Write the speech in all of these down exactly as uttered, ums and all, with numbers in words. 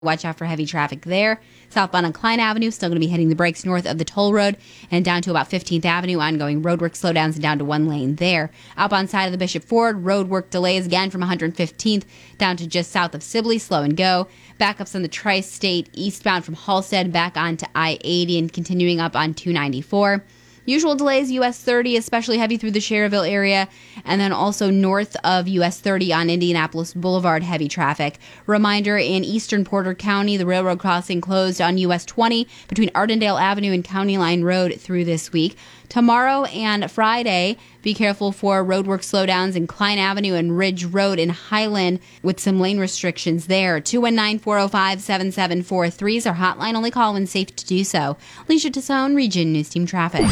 Watch out for heavy traffic there. Southbound on Klein Avenue, still going to be hitting the brakes north of the toll road and down to about fifteenth Avenue. Ongoing roadwork slowdowns and down to one lane there. Outbound side of the Bishop Ford, roadwork delays again from one hundred fifteenth down to just south of Sibley, slow and go. Backups on the Tri-State eastbound from Halstead back onto I eighty and continuing up on two ninety-four. Usual delays, U S thirty, especially heavy through the Cherville area, and then also north of U S thirty on Indianapolis Boulevard, heavy traffic. Reminder, in eastern Porter County, the railroad crossing closed on U S twenty between Ardendale Avenue and County Line Road through this week. Tomorrow and Friday, be careful for roadwork slowdowns in Klein Avenue and Ridge Road in Highland with some lane restrictions there. two one nine, four oh five, seven seven four three is our hotline. Only call when safe to do so. Alicia Tassone, Region News Team Traffic.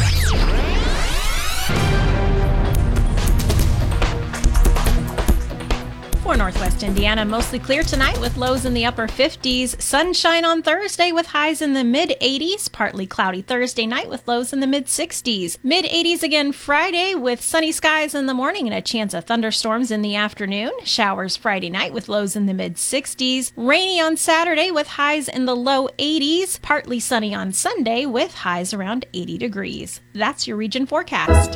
For Northwest Indiana, mostly clear tonight with lows in the upper fifties. Sunshine on Thursday with highs in the mid eighties. Partly cloudy Thursday night with lows in the mid sixties. mid eighties again Friday with sunny skies in the morning and a chance of thunderstorms in the afternoon. Showers Friday night with lows in the mid sixties. Rainy on Saturday with highs in the low eighties. Partly sunny on Sunday with highs around eighty degrees. That's your region forecast.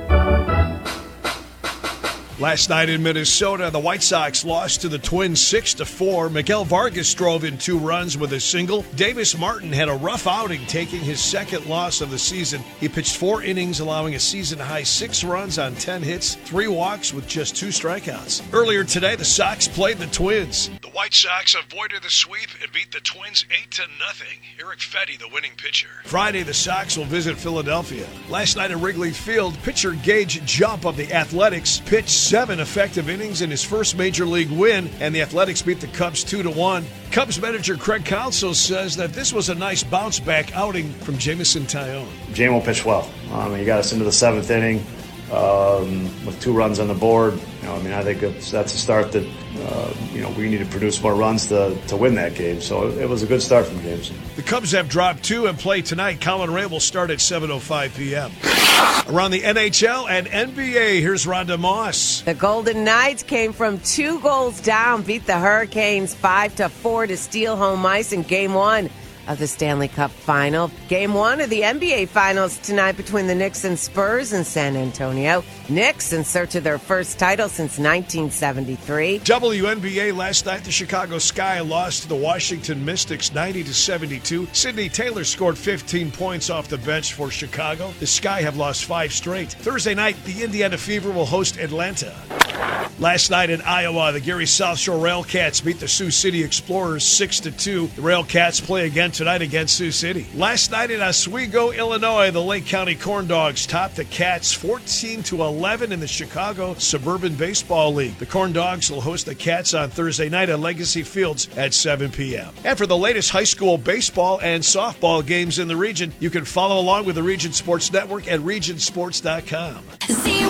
Last night in Minnesota, the White Sox lost to the Twins six to four. Miguel Vargas drove in two runs with a single. Davis Martin had a rough outing, taking his second loss of the season. He pitched four innings, allowing a season-high six runs on ten hits, three walks with just two strikeouts. Earlier today, the Sox played the Twins. The White Sox avoided the sweep and beat the Twins eight to nothing. Eric Fetty, the winning pitcher. Friday, the Sox will visit Philadelphia. Last night at Wrigley Field, pitcher Gage Jump of the Athletics pitched seven effective innings in his first major league win, and the Athletics beat the Cubs two to one. Cubs manager Craig Counsell says that this was a nice bounce-back outing from Jameson Taillon. Jamo pitched well. Um, he got us into the seventh inning um, with two runs on the board. You know, I mean, I think that's, that's a start that uh, you know we need to produce more runs to, to win that game. So it, it was a good start from Jameson. The Cubs have dropped two and play tonight. Colin Ray will start at seven oh five p.m. Around the N H L and N B A, here's Rhonda Moss. The Golden Knights came from two goals down, beat the Hurricanes five to four to steal home ice in Game One of the Stanley Cup Final. Game one of the N B A Finals tonight between the Knicks and Spurs in San Antonio. Knicks in search of their first title since nineteen seventy-three. W N B A last night, the Chicago Sky lost to the Washington Mystics ninety to seventy-two. Sidney Taylor scored fifteen points off the bench for Chicago. The Sky have lost five straight. Thursday night, the Indiana Fever will host Atlanta. Last night in Iowa, the Gary South Shore Railcats beat the Sioux City Explorers six to two. The Railcats play again tonight against Sioux City. Last night in Oswego, Illinois, the Lake County Corn Dogs topped the Cats fourteen to eleven in the Chicago Suburban Baseball League. The Corn Dogs will host the Cats on Thursday night at Legacy Fields at seven p.m. And for the latest high school baseball and softball games in the region, you can follow along with the Region Sports Network at region sports dot com.